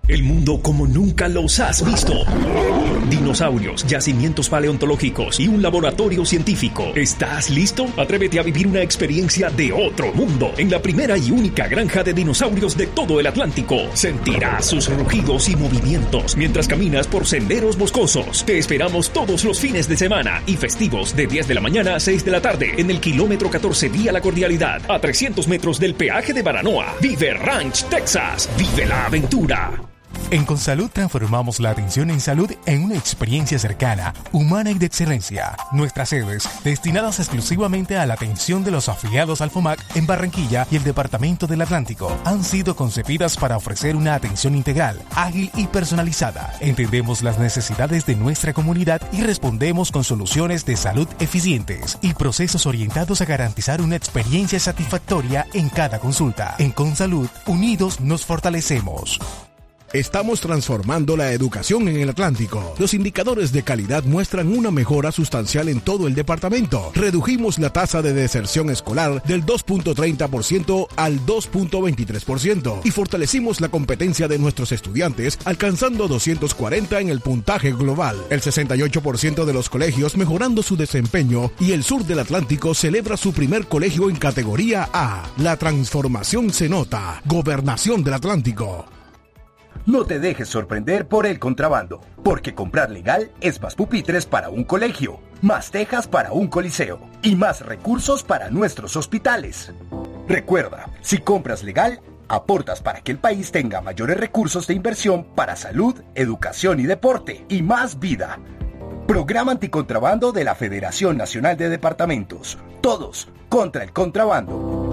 El mundo como nunca los has visto. Dinosaurios, yacimientos paleontológicos y un laboratorio científico. ¿Estás listo? Atrévete a vivir una experiencia de otro mundo en la primera y única granja de dinosaurios de todo el Atlántico. Sentirás sus rugidos y movimientos mientras caminas por senderos boscosos. Te esperamos todos los fines de semana y festivos de 10 de la mañana a 6 de la tarde en el kilómetro 14 vía La Cordialidad, a 300 metros del peaje de Baranoa. Vive Ranch, Texas. Vive la aventura. En Consalud transformamos la atención en salud en una experiencia cercana, humana y de excelencia. Nuestras sedes, destinadas exclusivamente a la atención de los afiliados al FOMAC en Barranquilla y el Departamento del Atlántico, han sido concebidas para ofrecer una atención integral, ágil y personalizada. Entendemos las necesidades de nuestra comunidad y respondemos con soluciones de salud eficientes y procesos orientados a garantizar una experiencia satisfactoria en cada consulta. En Consalud, unidos nos fortalecemos. Estamos transformando la educación en el Atlántico. Los indicadores de calidad muestran una mejora sustancial en todo el departamento. Redujimos la tasa de deserción escolar del 2.30% al 2.23% y fortalecimos la competencia de nuestros estudiantes, alcanzando 240 en el puntaje global. El 68% de los colegios mejorando su desempeño y el sur del Atlántico celebra su primer colegio en categoría A. La transformación se nota. Gobernación del Atlántico. No te dejes sorprender por el contrabando, porque comprar legal es más pupitres para un colegio, más tejas para un coliseo y más recursos para nuestros hospitales. Recuerda, si compras legal, aportas para que el país tenga mayores recursos de inversión para salud, educación y deporte y más vida. Programa Anticontrabando de la Federación Nacional de Departamentos. Todos contra el contrabando.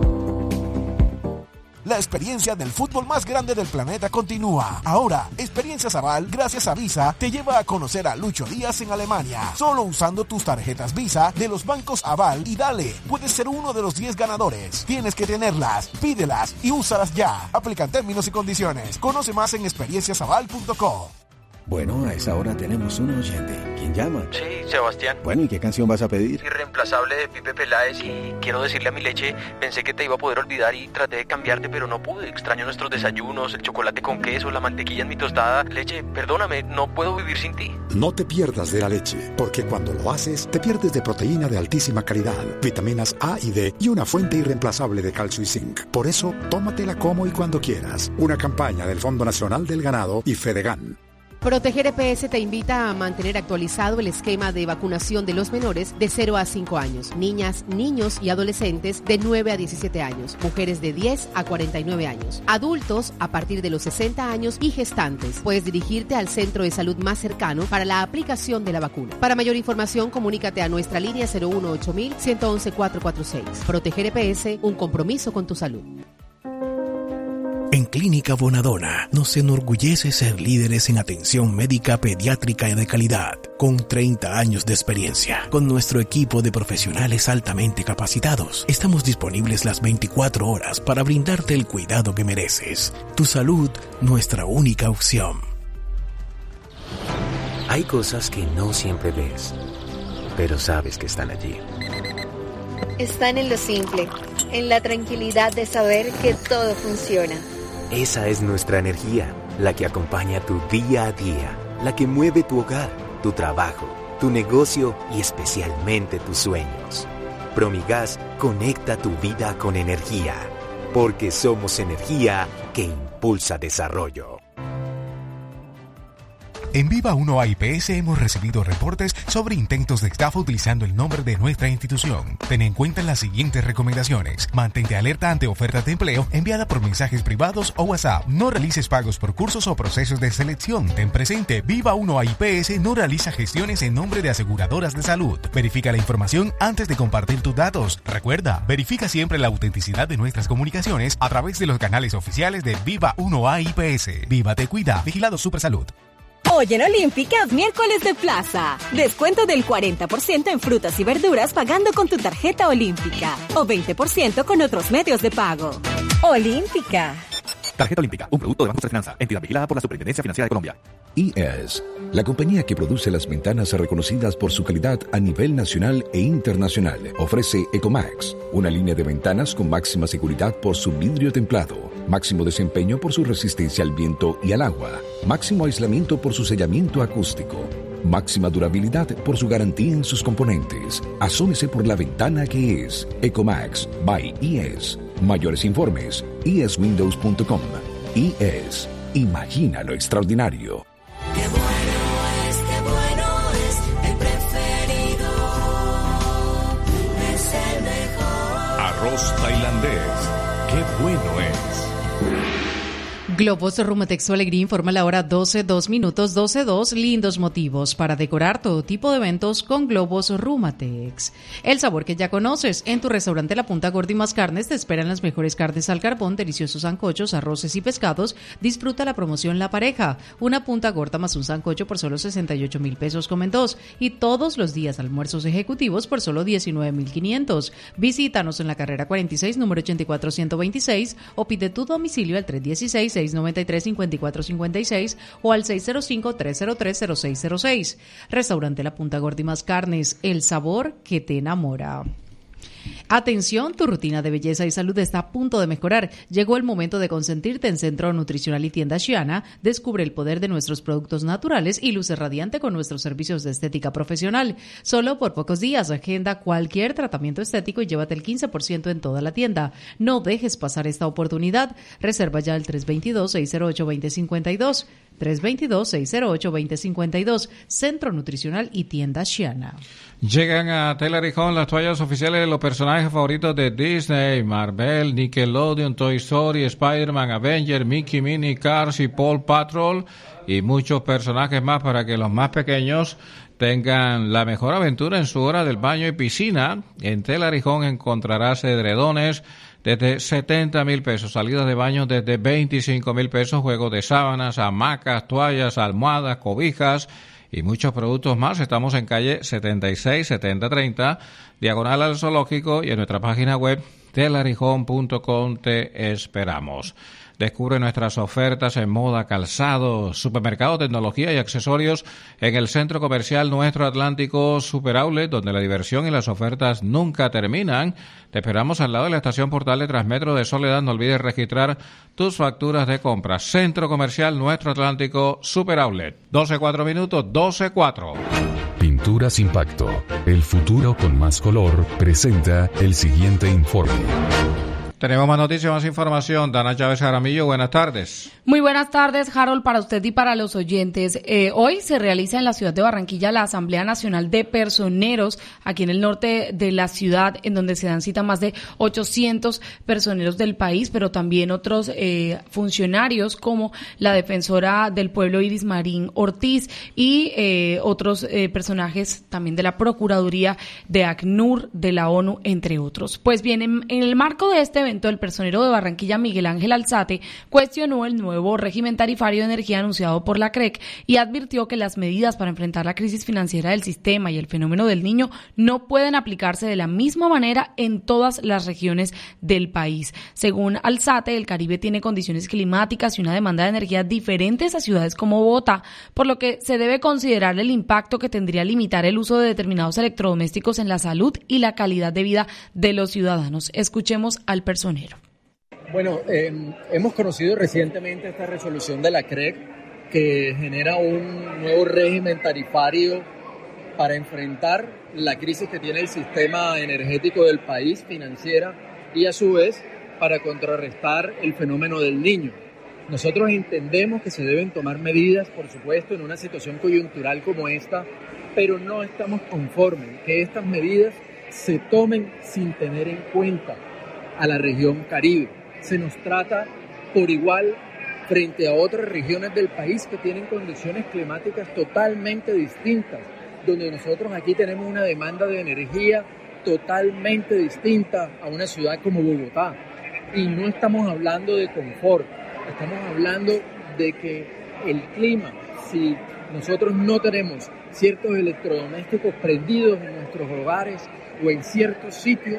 La experiencia del fútbol más grande del planeta continúa. Ahora, Experiencias Aval, gracias a Visa, te lleva a conocer a Lucho Díaz en Alemania. Solo usando tus tarjetas Visa de los bancos Aval y dale, puedes ser uno de los 10 ganadores. Tienes que tenerlas, pídelas y úsalas ya. Aplican términos y condiciones. Conoce más en experienciasaval.co. Bueno, a esa hora tenemos un oyente. ¿Quién llama? Sí, Sebastián. Bueno, ¿y qué canción vas a pedir? Irreemplazable de Pipe Peláez. Y quiero decirle a mi leche, pensé que te iba a poder olvidar y traté de cambiarte, pero no pude. Extraño nuestros desayunos, el chocolate con queso, la mantequilla en mi tostada. Leche, perdóname, no puedo vivir sin ti. No te pierdas de la leche, porque cuando lo haces, te pierdes de proteína de altísima calidad, vitaminas A y D y una fuente irreemplazable de calcio y zinc. Por eso, tómatela como y cuando quieras. Una campaña del Fondo Nacional del Ganado y Fedegan. Proteger EPS te invita a mantener actualizado el esquema de vacunación de los menores de 0 a 5 años, niñas, niños y adolescentes de 9 a 17 años, mujeres de 10 a 49 años, adultos a partir de los 60 años y gestantes. Puedes dirigirte al centro de salud más cercano para la aplicación de la vacuna. Para mayor información, comunícate a nuestra línea 018-111-446. Proteger EPS, un compromiso con tu salud. En Clínica Bonadona nos enorgullece ser líderes en atención médica pediátrica y de calidad, con 30 años de experiencia. Con nuestro equipo de profesionales altamente capacitados, estamos disponibles las 24 horas para brindarte el cuidado que mereces. Tu salud, nuestra única opción. Hay cosas que no siempre ves, pero sabes que están allí. Están en lo simple, en la tranquilidad de saber que todo funciona. Esa es nuestra energía, la que acompaña tu día a día, la que mueve tu hogar, tu trabajo, tu negocio y especialmente tus sueños. Promigas conecta tu vida con energía, porque somos energía que impulsa desarrollo. En Viva 1 IPS hemos recibido reportes sobre intentos de estafa utilizando el nombre de nuestra institución. Ten en cuenta las siguientes recomendaciones. Mantente alerta ante ofertas de empleo enviadas por mensajes privados o WhatsApp. No realices pagos por cursos o procesos de selección. Ten presente, Viva 1 IPS no realiza gestiones en nombre de aseguradoras de salud. Verifica la información antes de compartir tus datos. Recuerda, verifica siempre la autenticidad de nuestras comunicaciones a través de los canales oficiales de Viva 1 IPS. Viva te cuida. Vigilado Supersalud. Hoy en Olímpica es miércoles de plaza. Descuento del 40% en frutas y verduras pagando con tu tarjeta Olímpica. O 20% con otros medios de pago. Olímpica. Tarjeta Olímpica, un producto de Banco de Finanza, entidad vigilada por la Superintendencia Financiera de Colombia. ES, la compañía que produce las ventanas reconocidas por su calidad a nivel nacional e internacional, ofrece Ecomax, una línea de ventanas con máxima seguridad por su vidrio templado, máximo desempeño por su resistencia al viento y al agua, máximo aislamiento por su sellamiento acústico, máxima durabilidad por su garantía en sus componentes. Asómese por la ventana que es Ecomax by ES. Mayores informes, eswindows.com. ES. Imagina lo extraordinario. Qué bueno es, el preferido es el mejor. Arroz tailandés. Qué bueno es. Globos Rumatex Su Alegría informa la hora 12:02, lindos motivos para decorar todo tipo de eventos con Globos Rumatex. El sabor que ya conoces, en tu restaurante La Punta Gorda y Más Carnes te esperan las mejores carnes al carbón, deliciosos sancochos, arroces y pescados. Disfruta la promoción La Pareja, una punta gorda más un sancocho por solo 68,000 pesos comen dos, y todos los días almuerzos ejecutivos por solo 19,500. Visítanos en la carrera 46, número 84126, o pide tu domicilio al 316-693-5456 o al 605-303-0606. Restaurante La Punta Gorda y Más Carnes, el sabor que te enamora. Atención, tu rutina de belleza y salud está a punto de mejorar. Llegó el momento de consentirte en Centro Nutricional y Tienda Xiana. Descubre el poder de nuestros productos naturales y luce radiante con nuestros servicios de estética profesional. Solo por pocos días, agenda cualquier tratamiento estético y llévate el 15% en toda la tienda. No dejes pasar esta oportunidad. Reserva ya al 322-608-2052. 322-608-2052. Centro Nutricional y Tienda Xiana. Llegan a Tela Rijón las toallas oficiales de los personajes favoritos de Disney, Marvel, Nickelodeon, Toy Story, Spider-Man, Avenger, Mickey, Minnie, Cars y Paw Patrol, y muchos personajes más para que los más pequeños tengan la mejor aventura en su hora del baño y piscina. En Tela Rijón encontrarás edredones desde 70,000 pesos, salidas de baño desde 25,000 pesos, juegos de sábanas, hamacas, toallas, almohadas, cobijas y muchos productos más. Estamos en calle 76-7030, diagonal al Zoológico, y en nuestra página web telarijón.com te esperamos. Descubre nuestras ofertas en moda, calzado, supermercado, tecnología y accesorios en el Centro Comercial Nuestro Atlántico Super Outlet, donde la diversión y las ofertas nunca terminan. Te esperamos al lado de la estación Portal de Transmetro de Soledad. No olvides registrar tus facturas de compra. Centro Comercial Nuestro Atlántico Super Outlet. 12:04 minutos, 12:04. Pinturas Impacto, el futuro con más color, presenta el siguiente informe. Tenemos más noticias, más información. Dana Chávez Jaramillo, buenas tardes. Muy buenas tardes, Harold, para usted y para los oyentes. Hoy se realiza en la ciudad de Barranquilla la Asamblea Nacional de Personeros, aquí en el norte de la ciudad, en donde se dan cita más de 800 personeros del país, pero también otros funcionarios como la defensora del pueblo Iris Marín Ortiz y otros personajes también de la Procuraduría de ACNUR, de la ONU, entre otros. Pues bien, en el marco de este evento, el personero de Barranquilla, Miguel Ángel Alzate, cuestionó el nuevo régimen tarifario de energía anunciado por la CREC y advirtió que las medidas para enfrentar la crisis financiera del sistema y el fenómeno del Niño no pueden aplicarse de la misma manera en todas las regiones del país. Según Alzate, el Caribe tiene condiciones climáticas y una demanda de energía diferentes a ciudades como Bogotá, por lo que se debe considerar el impacto que tendría limitar el uso de determinados electrodomésticos en la salud y la calidad de vida de los ciudadanos. Escuchemos al personero. Bueno, hemos conocido recientemente esta resolución de la CREC que genera un nuevo régimen tarifario para enfrentar la crisis que tiene el sistema energético del país, financiera, y a su vez para contrarrestar el fenómeno del Niño. Nosotros entendemos que se deben tomar medidas, por supuesto, en una situación coyuntural como esta, pero no estamos conformes que estas medidas se tomen sin tener en cuenta a la región Caribe. Se nos trata por igual frente a otras regiones del país que tienen condiciones climáticas totalmente distintas, donde nosotros aquí tenemos una demanda de energía totalmente distinta a una ciudad como Bogotá. Y no estamos hablando de confort, estamos hablando de que el clima, si nosotros no tenemos ciertos electrodomésticos prendidos en nuestros hogares o en ciertos sitios,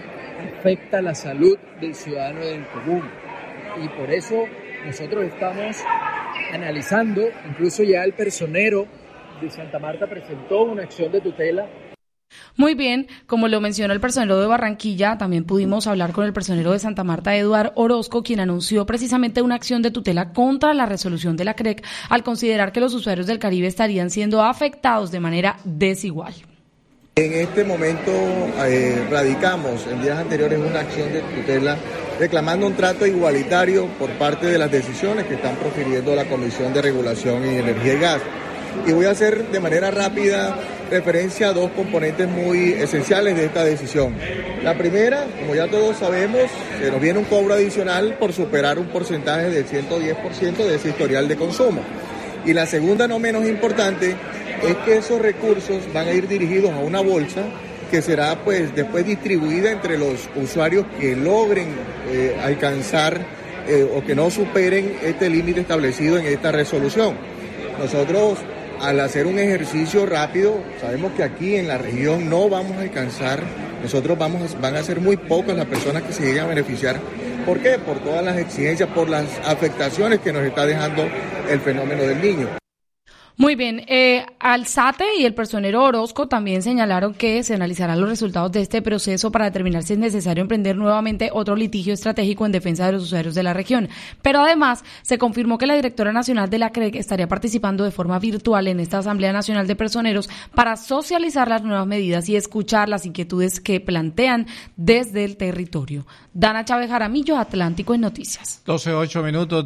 afecta la salud del ciudadano del común. Y por eso nosotros estamos analizando, incluso ya el personero de Santa Marta presentó una acción de tutela. Muy bien, como lo mencionó el personero de Barranquilla, también pudimos hablar con el personero de Santa Marta, Eduard Orozco, quien anunció precisamente una acción de tutela contra la resolución de la CREC al considerar que los usuarios del Caribe estarían siendo afectados de manera desigual. En este momento radicamos en días anteriores una acción de tutela reclamando un trato igualitario por parte de las decisiones que están profiriendo la Comisión de Regulación en Energía y Gas. Y voy a hacer de manera rápida referencia a dos componentes muy esenciales de esta decisión. La primera, como ya todos sabemos, se nos viene un cobro adicional por superar un porcentaje del 110% de ese historial de consumo. Y la segunda, no menos importante, es que esos recursos van a ir dirigidos a una bolsa que será pues después distribuida entre los usuarios que logren alcanzar o que no superen este límite establecido en esta resolución. Nosotros, al hacer un ejercicio rápido, sabemos que aquí en la región no vamos a alcanzar, van a ser muy pocas las personas que se lleguen a beneficiar. ¿Por qué? Por todas las exigencias, por las afectaciones que nos está dejando el fenómeno del Niño. Muy bien, Alzate y el personero Orozco también señalaron que se analizarán los resultados de este proceso para determinar si es necesario emprender nuevamente otro litigio estratégico en defensa de los usuarios de la región. Pero además se confirmó que la directora nacional de la CREC estaría participando de forma virtual en esta Asamblea Nacional de Personeros para socializar las nuevas medidas y escuchar las inquietudes que plantean desde el territorio. Dana Chávez Jaramillo, Atlántico en Noticias. 12:08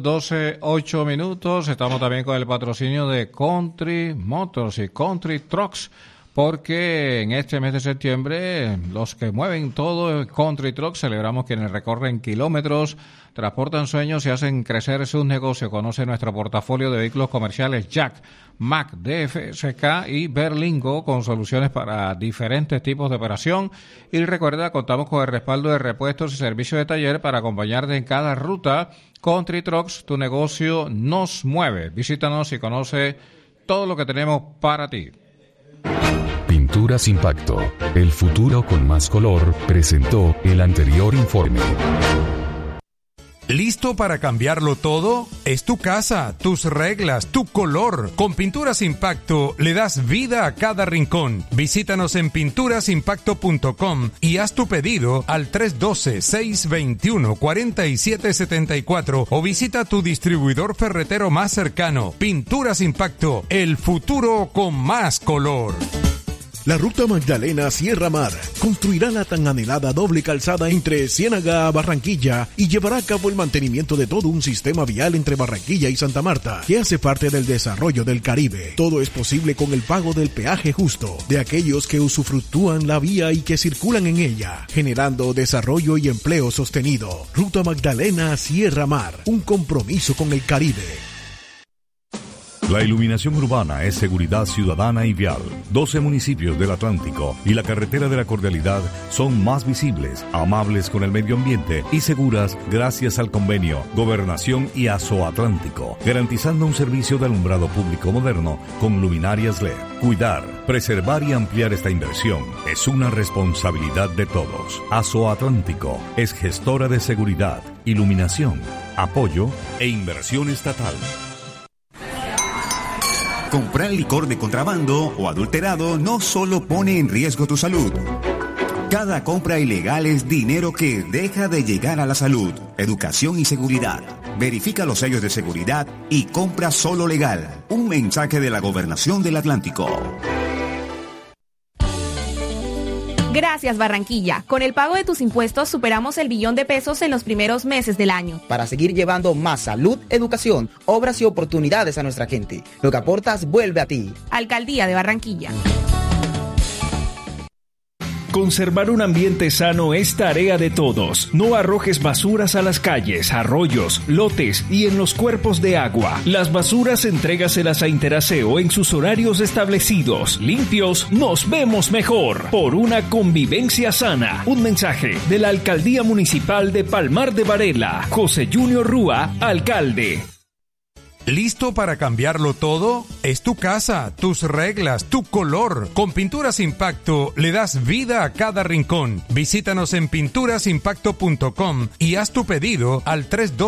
minutos. Estamos también con el patrocinio de Country Motors y Country Trucks, porque en este mes de septiembre los que mueven todo Country Trucks, celebramos quienes recorren kilómetros, transportan sueños y hacen crecer sus negocios. Conoce nuestro portafolio de vehículos comerciales Jack, Mack, DFSK y Berlingo con soluciones para diferentes tipos de operación. Y recuerda, contamos con el respaldo de repuestos y servicios de taller para acompañarte en cada ruta. Country Trucks, tu negocio nos mueve. Visítanos y conoce todo lo que tenemos para ti. Pinturas Impacto, el futuro con más color, presentó el anterior informe. ¿Listo para cambiarlo todo? Es tu casa, tus reglas, tu color. Con Pinturas Impacto le das vida a cada rincón. Visítanos en pinturasimpacto.com y haz tu pedido al 312-621-4774 o visita tu distribuidor ferretero más cercano. Pinturas Impacto, el futuro con más color. La Ruta Magdalena Sierra Mar construirá la tan anhelada doble calzada entre Ciénaga a Barranquilla y llevará a cabo el mantenimiento de todo un sistema vial entre Barranquilla y Santa Marta, que hace parte del desarrollo del Caribe. Todo es posible con el pago del peaje justo de aquellos que usufructúan la vía y que circulan en ella, generando desarrollo y empleo sostenido. Ruta Magdalena Sierra Mar, un compromiso con el Caribe. La iluminación urbana es seguridad ciudadana y vial. 12 municipios del Atlántico y la carretera de la Cordialidad son más visibles, amables con el medio ambiente y seguras gracias al convenio Gobernación y Azoatlántico, garantizando un servicio de alumbrado público moderno con luminarias LED. Cuidar, preservar y ampliar esta inversión es una responsabilidad de todos. Azoatlántico es gestora de seguridad, iluminación, apoyo e inversión estatal. Comprar licor de contrabando o adulterado no solo pone en riesgo tu salud. Cada compra ilegal es dinero que deja de llegar a la salud, educación y seguridad. Verifica los sellos de seguridad y compra solo legal. Un mensaje de la Gobernación del Atlántico. Gracias, Barranquilla. Con el pago de tus impuestos superamos el $1 billón en los primeros meses del año. Para seguir llevando más salud, educación, obras y oportunidades a nuestra gente. Lo que aportas vuelve a ti. Alcaldía de Barranquilla. Conservar un ambiente sano es tarea de todos. No arrojes basuras a las calles, arroyos, lotes y en los cuerpos de agua. Las basuras entrégaselas a Interaseo en sus horarios establecidos. Limpios, nos vemos mejor. Por una convivencia sana. Un mensaje de la Alcaldía Municipal de Palmar de Varela. José Junior Rúa, alcalde. ¿Listo para cambiarlo todo? Es tu casa, tus reglas, tu color. Con Pinturas Impacto le das vida a cada rincón. Visítanos en pinturasinpacto.com y haz tu pedido al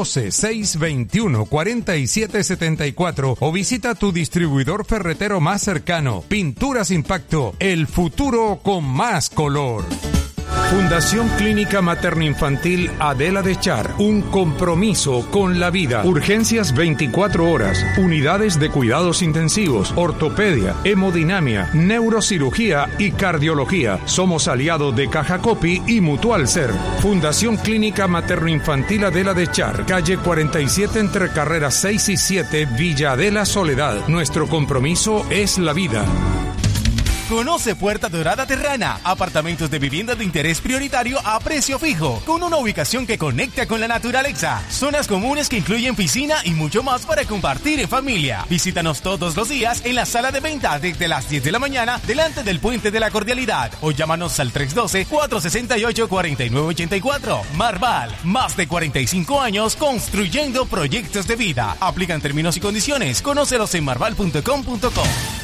312-621-4774 o visita tu distribuidor ferretero más cercano. Pinturas Impacto, el futuro con más color. Fundación Clínica Materno-Infantil Adela de Char, un compromiso con la vida. Urgencias 24 horas, unidades de cuidados intensivos, ortopedia, hemodinamia, neurocirugía y cardiología. Somos aliados de Caja Copi y Mutual Ser. Fundación Clínica Materno-Infantil Adela de Char, calle 47 entre carreras 6 y 7, Villa Adela Soledad. Nuestro compromiso es la vida. Conoce Puerta Dorada Terrana, apartamentos de vivienda de interés prioritario a precio fijo, con una ubicación que conecta con la naturaleza, zonas comunes que incluyen piscina y mucho más para compartir en familia. Visítanos todos los días en la sala de venta desde las 10 de la mañana delante del Puente de la Cordialidad o llámanos al 312-468-4984. Marval, más de 45 años construyendo proyectos de vida. Aplican términos y condiciones. Conócelos en marval.com.co.